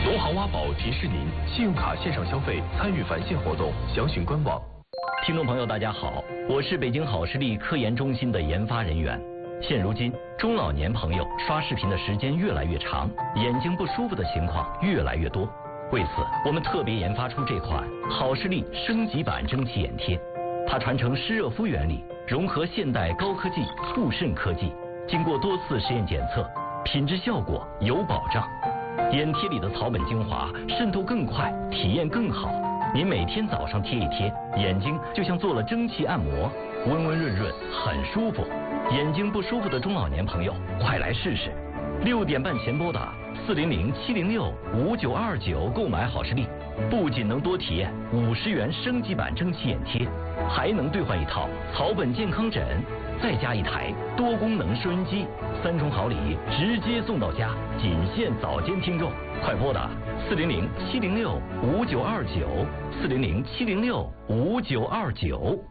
农行挖宝提示您：信用卡线上消费参与返现活动，详询官网。 听众朋友，大家好，我是北京好视力科研中心的研发人员。现如今，中老年朋友刷视频的时间越来越长，眼睛不舒服的情况越来越多。为此，我们特别研发出这款好视力升级版蒸汽眼贴。它传承湿热敷原理，融合现代高科技护肾科技，经过多次实验检测，品质效果有保障。眼贴里的草本精华渗透更快，体验更好。您每天早上贴一贴，眼睛就像做了蒸汽按摩，温温润润，很舒服。眼睛不舒服的中老年朋友，快来试试！6点半前拨打400-706-5929购买好视力，不仅能多体验50元升级版蒸汽眼贴，还能兑换一套草本健康枕，再加一台多功能收音机，3重好礼直接送到家，仅限早间听众，快拨打400-706-5929，400-706-5929。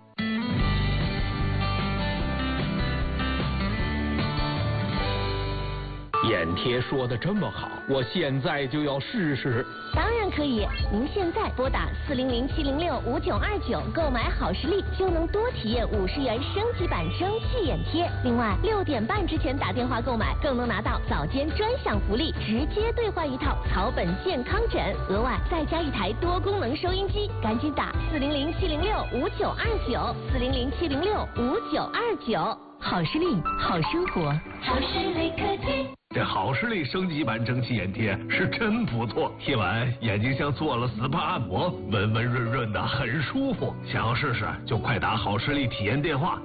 眼贴说的这么好，我现在就要试试。 当然可以，您现在拨打400-706-5929购买好视力，就能多体验50元升级版蒸汽眼贴。另外，6点半之前打电话购买，更能拿到早间专享福利，直接兑换一套草本健康枕，额外再加一台多功能收音机。赶紧打400-706-5929，400-706-5929。好视力，好生活，好视力科技。 这好视力升级版蒸汽眼贴是真不错，贴完眼睛像做了 SPA 按摩，温温润润的，很舒服。想要试试就快打好视力体验电话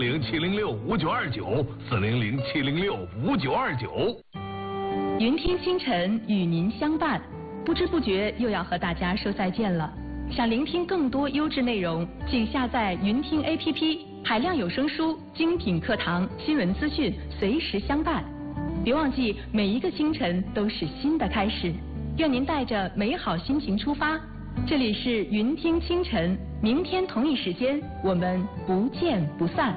400-706-5929，400-706-5929。 云听清晨与您相伴，不知不觉又要和大家说再见了。想聆听更多优质内容，请下载云听 APP， 海量有声书、精品课堂、新闻资讯，随时相伴。别忘记，每一个清晨都是新的开始。愿您带着美好心情出发。这里是云听清晨，明天同一时间我们不见不散。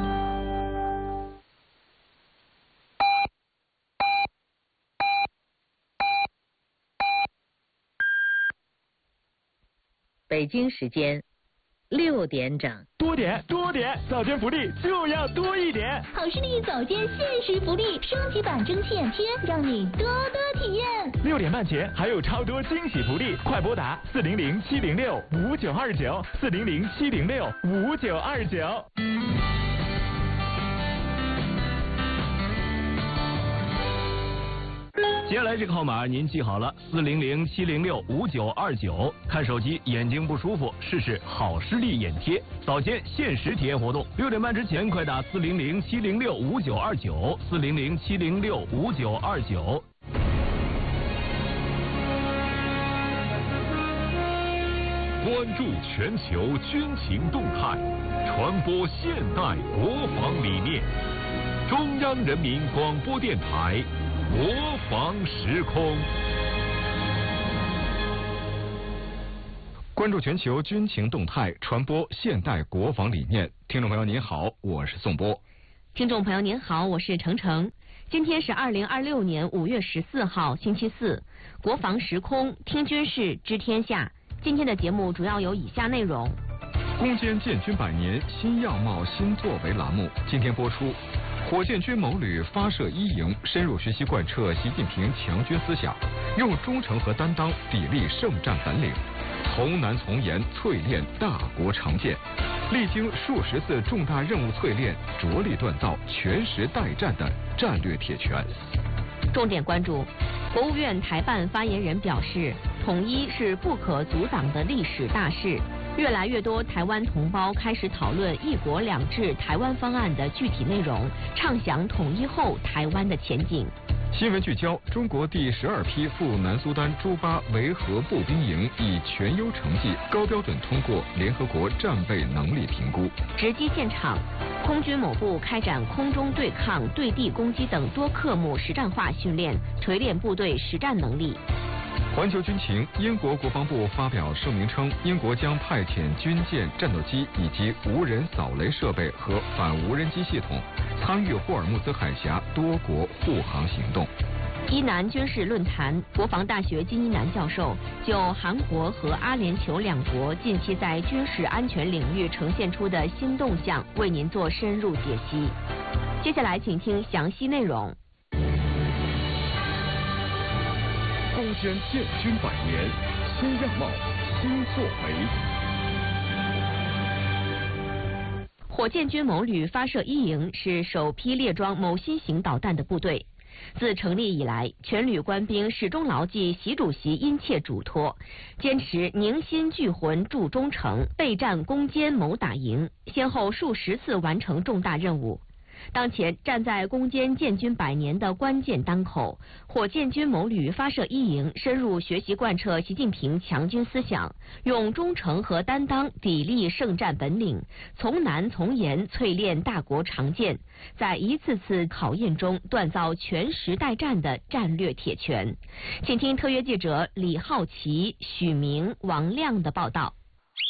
北京时间6点整。 多点，早间福利就要多一点。 好视力早间限时福利，升级版蒸汽眼贴，让你多多体验。 6点半前还有超多惊喜福利，快拨打400-706-5929，400-706-5929。 接下来这个号码您记好了，400-706-5929。看手机眼睛不舒服，试试好视力眼贴，早间限时体验活动。6点半之前快打400-706-5929，400-706-5929。 关注全球军情动态，传播现代国防理念。中央人民广播电台国防时空。 关注全球军情动态，传播现代国防理念。听众朋友您好，我是宋波。 听众朋友您好，我是程程。今天是2026年5月14号，星期四。国防时空，听军事，知天下。今天的节目主要有以下内容： 攻坚建军100年新样貌新作为栏目今天播出。火箭军某旅发射一营，深入学习贯彻习近平强军思想，用忠诚和担当砥砺圣战本领，从难从严淬炼大国长剑，历经数十次重大任务淬炼，着力锻造全时待战的战略铁拳。 重点关注，国务院台办发言人表示，统一是不可阻挡的历史大势。越来越多台湾同胞开始讨论“一国两制”台湾方案的具体内容，畅想统一后台湾的前景。 新闻聚焦：中国第12批赴南苏丹朱巴维和步兵营以全优成绩高标准通过联合国战备能力评估。 直击现场，空军某部开展空中对抗、对地攻击等多科目实战化训练，锤炼部队实战能力。 环球军情，英国国防部发表声明称，英国将派遣军舰、战斗机以及无人扫雷设备和反无人机系统参与霍尔木兹海峡多国护航行动。 伊南军事论坛，国防大学金一南教授就韩国和阿联酋两国近期在军事安全领域呈现出的新动向，为您做深入解析。接下来，请听详细内容。 攻坚建军100年，新样貌，新作为。 火箭军某旅发射一营是首批列装某新型导弹的部队。自成立以来，全旅官兵始终牢记习主席殷切嘱托，坚持凝心聚魂铸忠诚，备战攻坚谋打赢，先后数十次完成重大任务。当前站在攻坚建军100年的关键当口，火箭军某旅发射一营深入学习贯彻习近平强军思想，用忠诚和担当砥砺圣战本领，从难从严淬炼大国长剑，在一次次考验中锻造全时代战的战略铁拳。请听特约记者李浩奇、许明、王亮的报道。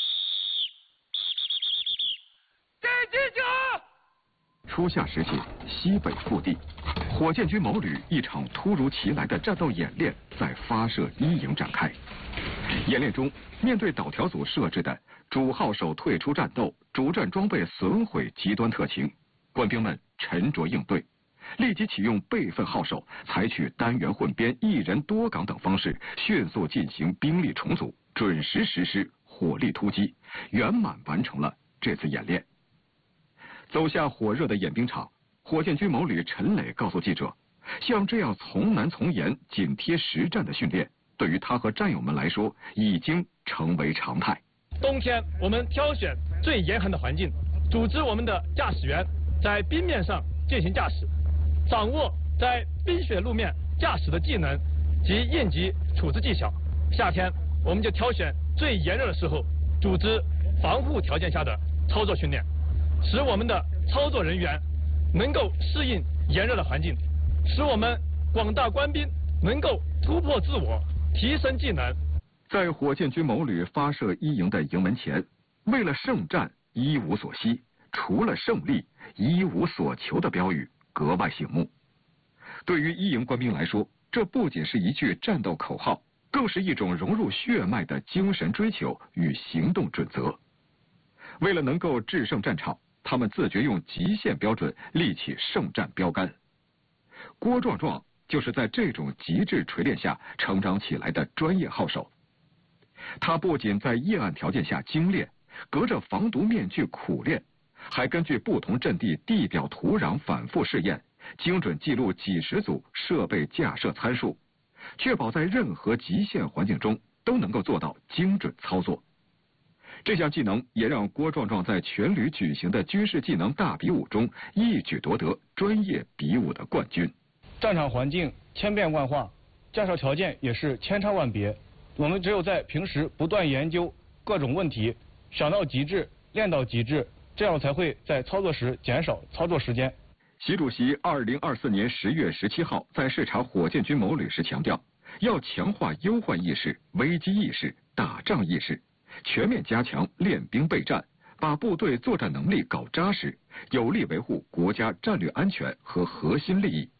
初夏时节，西北腹地，火箭军某旅一场突如其来的战斗演练在发射一营展开。演练中，面对导条组设置的主号手退出战斗、主战装备损毁极端特情，官兵们沉着应对，立即启用备份号手，采取单元混编、一人多岗等方式，迅速进行兵力重组，准时实施火力突击，圆满完成了这次演练。走下火热的演兵场，火箭军某旅陈磊告诉记者，像这样从难从严、紧贴实战的训练，对于他和战友们来说已经成为常态。 冬天我们挑选最严寒的环境，组织我们的驾驶员在冰面上进行驾驶，掌握在冰雪路面驾驶的技能及应急处置技巧。夏天我们就挑选最炎热的时候，组织防护条件下的操作训练，使我们的操作人员能够适应炎热的环境，使我们广大官兵能够突破自我，提升技能。 在火箭军某旅发射一营的营门前，为了圣战一无所惜，除了胜利一无所求的标语格外醒目。对于一营官兵来说，这不仅是一句战斗口号，更是一种融入血脉的精神追求与行动准则。为了能够制胜战场，他们自觉用极限标准立起圣战标杆。郭壮壮就是在这种极致锤炼下成长起来的专业号手。他不仅在夜暗条件下精炼，隔着防毒面具苦练，还根据不同阵地地表土壤反复试验，精准记录几十组设备架设参数，确保在任何极限环境中都能够做到精准操作。这项技能也让郭壮壮在全旅举行的军事技能大比武中一举夺得专业比武的冠军。 战场环境千变万化，架设条件也是千差万别，我们只有在平时不断研究各种问题，想到极致，练到极致，这样才会在操作时减少操作时间。 习主席2024年10月17号在视察火箭军某旅时强调，要强化忧患意识、危机意识、打仗意识，全面加强练兵备战，把部队作战能力搞扎实，有力维护国家战略安全和核心利益。